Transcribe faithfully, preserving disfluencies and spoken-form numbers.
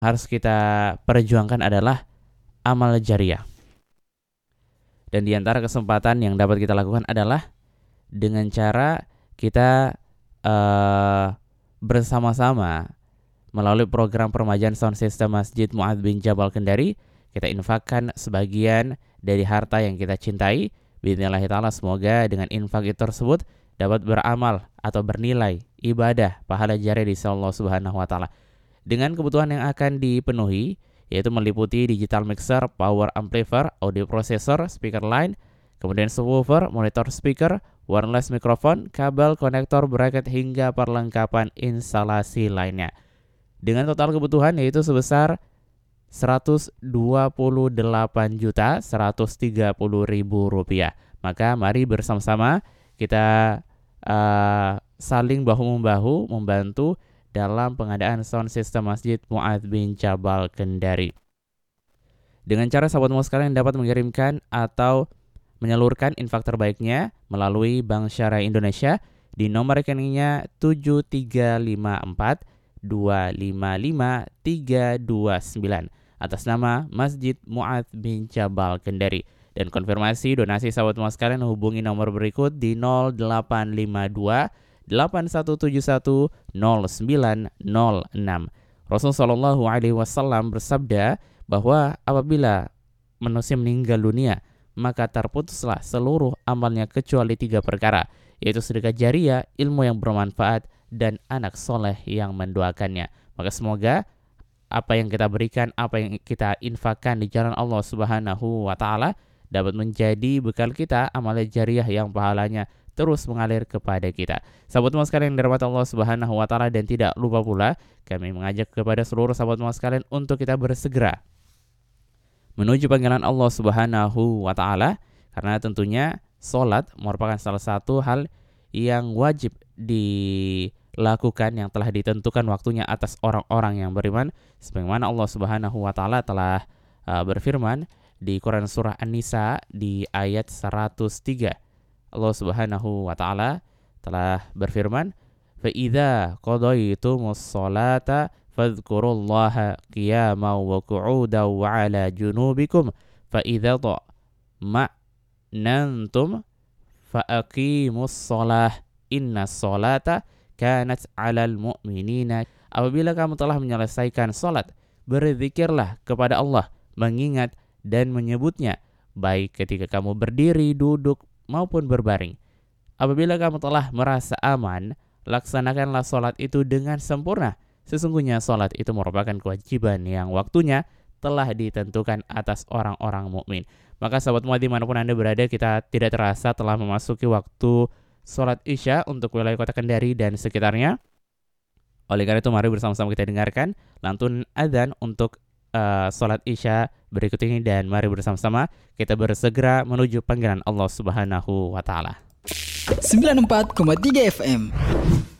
harus kita perjuangkan adalah amal jariah. Dan di antara kesempatan yang dapat kita lakukan adalah dengan cara kita uh, bersama-sama melalui program permajaan sound system Masjid Mu'adz bin Jabal Kendari, kita infakkan sebagian dari harta yang kita cintai. Bismillah ta'ala, semoga dengan infak itu tersebut dapat beramal atau bernilai ibadah pahala jariah di sisi Allah Subhanahu wa taala. Dengan kebutuhan yang akan dipenuhi, yaitu meliputi digital mixer, power amplifier, audio processor, speaker line, kemudian subwoofer, monitor speaker, wireless microphone, kabel, konektor, bracket, hingga perlengkapan instalasi lainnya. Dengan total kebutuhan yaitu sebesar seratus dua puluh delapan juta seratus tiga puluh ribu rupiah. Maka mari bersama-sama kita uh, saling bahu-membahu membantu dalam pengadaan sound system Masjid Mu'adz bin Jabal Kendari. Dengan cara sahabat semua sekalian dapat mengirimkan atau menyalurkan infak terbaiknya melalui Bank Syariah Indonesia di nomor rekeningnya tujuh tiga lima empat dua lima lima tiga dua sembilan atas nama Masjid Mu'adz bin Jabal Kendari. Dan konfirmasi donasi sahabat semua sekalian hubungi nomor berikut di nol delapan lima dua delapan satu tujuh satu nol sembilan nol enam. Rasulullah shallallahu alaihi wasallam bersabda bahwa apabila manusia meninggal dunia, maka terputuslah seluruh amalnya kecuali tiga perkara, yaitu sedekah jariah, ilmu yang bermanfaat, dan anak soleh yang mendoakannya. Maka semoga apa yang kita berikan, apa yang kita infakkan di jalan Allah Subhanahu wa taala dapat menjadi bekal kita amal jariah yang pahalanya terus mengalir kepada kita. Sahabat semua sekalian yang dirahmati Allah Subhanahu wa taala, dan tidak lupa pula kami mengajak kepada seluruh sahabat semua sekalian untuk kita bersegera menuju panggilan Allah Subhanahu wa taala, karena tentunya salat merupakan salah satu hal yang wajib dilakukan yang telah ditentukan waktunya atas orang-orang yang beriman, sebagaimana Allah Subhanahu wa taala telah uh, berfirman di Quran surah An-Nisa di ayat seratus tiga. Allah Subhanahu wa taala telah berfirman, "Fa idza qadaytumus sholata fadhkurullaha qiyaman wa qu'udan wa 'ala junubikum fa idza ma'nantum fa aqimus shalah innas sholata kanat 'alal mu'minina." Apabila kamu telah menyelesaikan salat, berzikirlah kepada Allah, mengingat dan menyebutnya, baik ketika kamu berdiri, duduk, maupun berbaring. Apabila kamu telah merasa aman, laksanakanlah salat itu dengan sempurna. Sesungguhnya salat itu merupakan kewajiban yang waktunya telah ditentukan atas orang-orang mukmin. Maka sahabat mu'adz dimanapun Anda berada, kita tidak terasa telah memasuki waktu salat Isya untuk wilayah kota Kendari dan sekitarnya. Oleh karena itu mari bersama-sama kita dengarkan lantun adzan untuk uh, salat Isya berikut ini, dan mari bersama-sama kita bersegera menuju panggilan Allah Subhanahu wa taala. sembilan puluh empat koma tiga F M